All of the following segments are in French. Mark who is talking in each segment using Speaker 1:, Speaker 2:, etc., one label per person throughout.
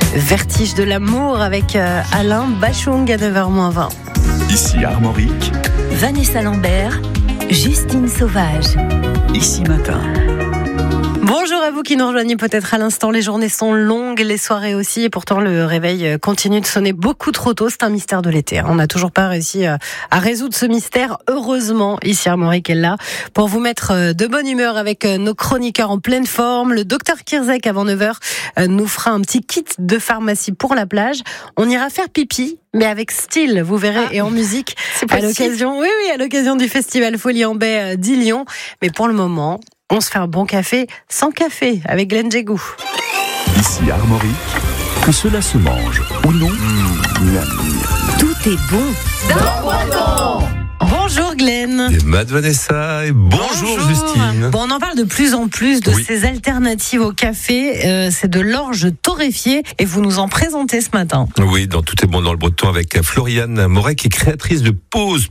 Speaker 1: Vertige de l'amour avec Alain Bachung à 9h-20.
Speaker 2: Ici Armorique.
Speaker 3: Vanessa Lambert, Justine Sauvage.
Speaker 2: Ici Matin.
Speaker 1: Bonjour à vous qui nous rejoignez peut-être à l'instant. Les journées sont longues, les soirées aussi, et pourtant le réveil continue de sonner beaucoup trop tôt. C'est un mystère de l'été. On n'a toujours pas réussi à résoudre ce mystère. Heureusement, ici Armorique est là pour vous mettre de bonne humeur avec nos chroniqueurs en pleine forme. Le docteur Kirzek avant 9h nous fera un petit kit de pharmacie pour la plage. On ira faire pipi, mais avec style, vous verrez, et en musique à l'occasion, à l'occasion du festival Folie en Baie d'Illion. Mais pour le moment, on se fait un bon café sans café avec Glenn Jégou.
Speaker 2: Ici Armorique, que cela se mange ou non,
Speaker 3: Tout est bon.
Speaker 1: Bonjour Glenn.
Speaker 4: Et Vanessa, et bonjour Justine.
Speaker 1: Bon, on en parle de plus en plus de
Speaker 4: Oui.
Speaker 1: ces alternatives au café. C'est de l'orge torréfiée et vous nous en présentez ce matin.
Speaker 4: Oui, dans Tout est bon dans le breton avec Floriane Moret, qui est créatrice de Pause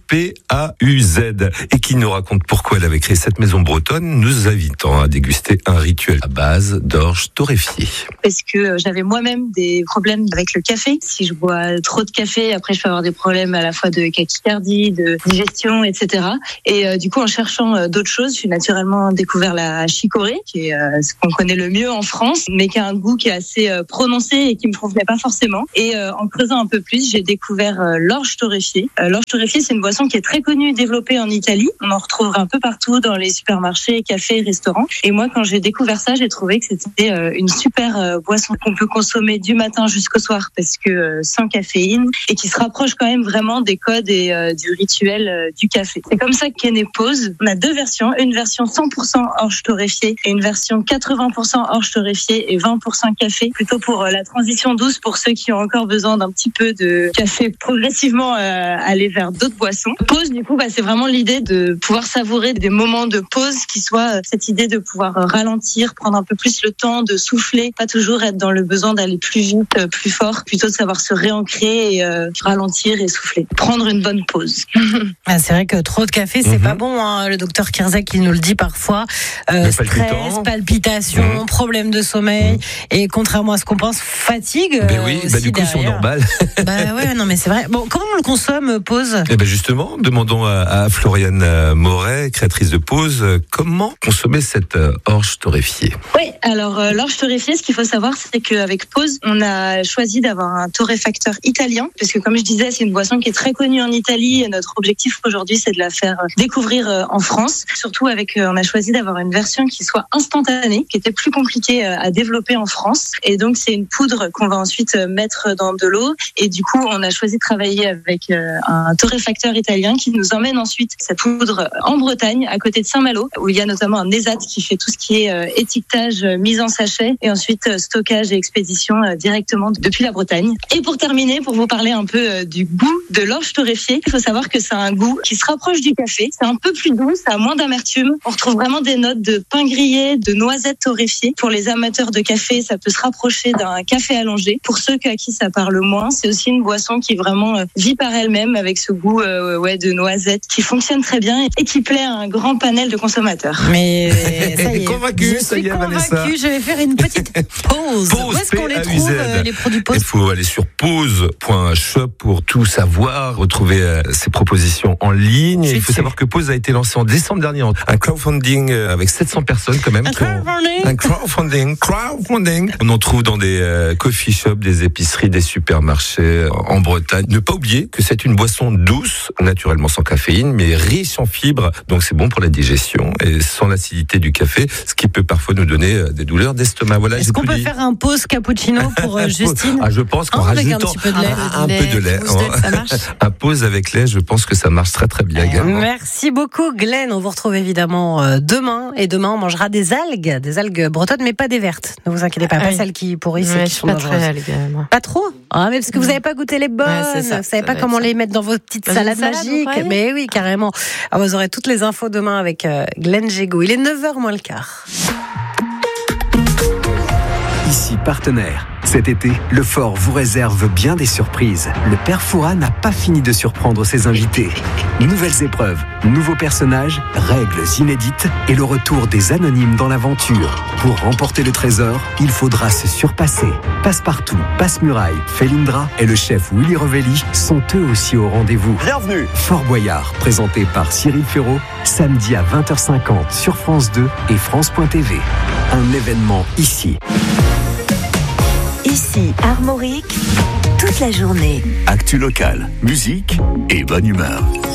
Speaker 4: P-A-U-Z, et qui nous raconte pourquoi elle avait créé cette maison bretonne, nous invitant à déguster un rituel à base d'orge torréfiée.
Speaker 5: Parce que j'avais moi-même des problèmes avec le café. Si je bois trop de café, après je peux avoir des problèmes à la fois de tachycardie, de digestion, etc. Et du coup, en cherchant d'autres choses, j'ai naturellement découvert la chicorée, qui est ce qu'on connaît le mieux en France, mais qui a un goût qui est assez prononcé et qui me convenait pas forcément. Et en creusant un peu plus, j'ai découvert l'orge torréfiée. L'orge torréfiée, c'est une boisson qui est très connue, développée en Italie. On en retrouve un peu partout dans les supermarchés, cafés, restaurants. Et moi, quand j'ai découvert ça, j'ai trouvé que c'était une super boisson qu'on peut consommer du matin jusqu'au soir, parce que sans caféine, et qui se rapproche quand même vraiment des codes et du rituel du café. C'est comme ça qu'est née Pause. On a deux versions, une version 100% orge torréfiée et une version 80% orge torréfiée et 20% café, plutôt pour la transition douce pour ceux qui ont encore besoin d'un petit peu de café, progressivement aller vers d'autres boissons. Pause, du coup, c'est vraiment l'idée de pouvoir savourer des moments de pause qui soient cette idée de pouvoir ralentir, prendre un peu plus le temps de souffler, pas toujours être dans le besoin d'aller plus vite, plus fort, plutôt de savoir se réancrer et ralentir et souffler. Prendre une bonne pause.
Speaker 1: C'est vrai que trop de café, c'est pas bon. Le docteur Kirzek, il nous le dit parfois. Stress, palpitations, problèmes de sommeil. Et contrairement à ce qu'on pense, fatigue.
Speaker 4: Oui,
Speaker 1: aussi
Speaker 4: du coup, c'est
Speaker 1: derrière.
Speaker 4: normal.
Speaker 1: Non, mais c'est vrai. Bon, comment on le consomme, Pause ?
Speaker 4: Justement, demandons à Floriane Moret, créatrice de Pause, comment consommer cette orge torréfiée.
Speaker 5: Oui, alors l'orge torréfiée, ce qu'il faut savoir, c'est qu'avec Pause, on a choisi d'avoir un torréfacteur italien, parce que comme je disais, c'est une boisson qui est très connue en Italie, et notre objectif aujourd'hui, c'est de la faire découvrir en France. Surtout on a choisi d'avoir une version qui soit instantanée, qui était plus compliquée à développer en France. Et donc, c'est une poudre qu'on va ensuite mettre dans de l'eau. Et du coup, on a choisi de travailler avec un torréfacteur italien qui nous emmène ensuite cette poudre en Bretagne, à côté de Saint-Malo, où il y a notamment un ESAT qui fait tout ce qui est étiquetage, mise en sachet, et ensuite stockage et expédition directement depuis la Bretagne. Et pour terminer, pour vous parler un peu du goût de l'orge torréfiée, il faut savoir que c'est un goût qui se rapproche du café. C'est un peu plus doux, ça a moins d'amertume. On retrouve vraiment des notes de pain grillé, de noisettes torréfiées. Pour les amateurs de café, ça peut se rapprocher d'un café allongé. Pour ceux à qui ça parle moins, c'est aussi une boisson qui vraiment vit par elle-même, avec ce goût de noisettes qui fonctionne très bien et qui plaît à un grand panel de consommateurs.
Speaker 1: Mais ça y est,
Speaker 4: Convaincu,
Speaker 1: je
Speaker 4: ça
Speaker 1: suis
Speaker 4: y est, Vanessa.
Speaker 1: convaincue. Je vais faire une petite pause. Où est-ce qu'on les trouve, les produits Pause ?
Speaker 4: Il faut aller sur pause.shop pour tout savoir, retrouver ses propositions en ligne. Il faut savoir que Pause a été lancé en décembre dernier, un crowdfunding avec 700 personnes quand même. Un crowdfunding. On en trouve dans des coffee shops, des épiceries, des supermarchés en Bretagne. Ne pas oublier que c'est une boisson douce, naturellement sans caféine, mais riche en fibres. Donc c'est bon pour la digestion et sans l'acidité du café, ce qui peut parfois nous donner des douleurs d'estomac. Voilà.
Speaker 1: Est-ce qu'on peut faire un pause cappuccino pour Justine ?
Speaker 4: Je pense qu'en
Speaker 1: avec
Speaker 4: rajoutant
Speaker 1: un petit peu de lait.
Speaker 4: un peu de lait,
Speaker 1: Ça marche.
Speaker 4: un pause avec lait, je pense que ça marche très très bien également.
Speaker 1: Merci beaucoup Glenn. On vous retrouve évidemment demain. Et demain, on mangera des algues bretonnes, mais pas des vertes. Ne vous inquiétez pas, pas celles qui pourrissent et qui sont dangereuses. Pas trop ? Mais parce que vous n'avez pas goûté les bonnes. Vous savez pas comment les mettre dans vos petites salades magiques. Mais oui, carrément. Alors, vous aurez toutes les infos demain avec Glenn Jégou. Il est 9h moins le quart.
Speaker 2: Ici partenaire.
Speaker 6: Cet été, le Fort vous réserve bien des surprises. Le Père Fouras n'a pas fini de surprendre ses invités. Nouvelles épreuves, nouveaux personnages, règles inédites et le retour des anonymes dans l'aventure. Pour remporter le trésor, il faudra se surpasser. Passepartout, Passe-Muraille, Felindra et le chef Willy Revelli sont eux aussi au rendez-vous.
Speaker 7: Bienvenue.
Speaker 6: Fort Boyard, présenté par Cyril Ferraud, samedi à 20h50 sur France 2 et France.tv. Un événement ici.
Speaker 3: Ici, Armorique, toute la journée.
Speaker 2: Actu locale, musique et bonne humeur.